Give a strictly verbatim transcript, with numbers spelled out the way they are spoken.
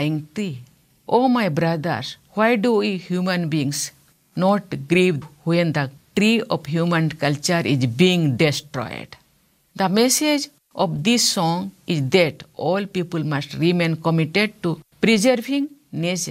dying tree. Oh, my brothers, why do we human beings not grieve when the tree of human culture is being destroyed? The message of this song is that all people must remain committed to preserving nature